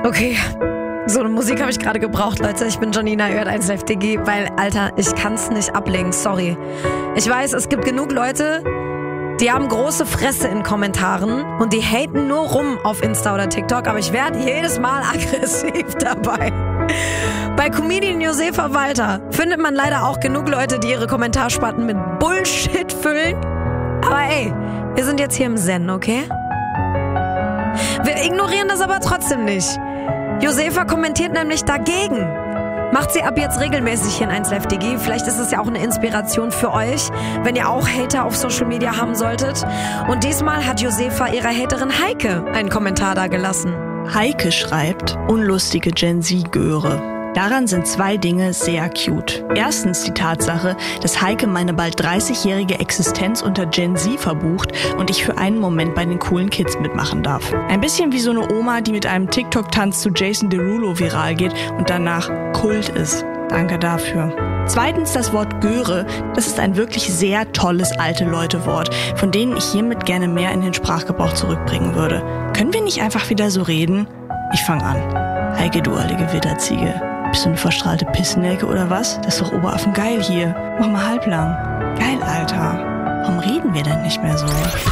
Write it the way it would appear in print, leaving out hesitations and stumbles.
Okay, so eine Musik habe ich gerade gebraucht, Leute. Ich bin Janina, ihr hört 1LiveDG, weil, Alter, ich kann's nicht ablegen, sorry. Ich weiß, es gibt genug Leute, die haben große Fresse in Kommentaren und die haten nur rum auf Insta oder TikTok, aber ich werde jedes Mal aggressiv dabei. Bei Comedian Josefa Walter findet man leider auch genug Leute, die ihre Kommentarspatten mit Bullshit füllen. Aber ey, wir sind jetzt hier im Zen, okay? Wir ignorieren das aber trotzdem nicht. Josefa kommentiert nämlich dagegen. Macht sie ab jetzt regelmäßig hier in 1LiveDG. Vielleicht ist es ja auch eine Inspiration für euch, wenn ihr auch Hater auf Social Media haben solltet. Und diesmal hat Josefa ihrer Haterin Heike einen Kommentar da gelassen. Heike schreibt, unlustige Gen Z-Göre. Daran sind 2 Dinge sehr cute. Erstens die Tatsache, dass Heike meine bald 30-jährige Existenz unter Gen Z verbucht und ich für einen Moment bei den coolen Kids mitmachen darf. Ein bisschen wie so eine Oma, die mit einem TikTok-Tanz zu Jason Derulo viral geht und danach Kult ist. Danke dafür. Zweitens das Wort Göre. Das ist ein wirklich sehr tolles alte-Leute-Wort, von denen ich hiermit gerne mehr in den Sprachgebrauch zurückbringen würde. Können wir nicht einfach wieder so reden? Ich fange an. Heike, du alte Gewitterziege. Bist du eine verstrahlte Pissnelke oder was? Das ist doch Oberaffen geil hier. Mach mal halblang. Geil, Alter. Warum reden wir denn nicht mehr so?